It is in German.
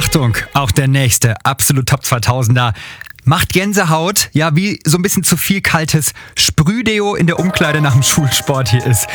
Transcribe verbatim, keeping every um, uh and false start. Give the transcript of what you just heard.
Achtung, auch der nächste absolut Top zweitausender macht Gänsehaut, ja, wie so ein bisschen zu viel kaltes Sprühdeo in der Umkleide nach dem Schulsport hier ist.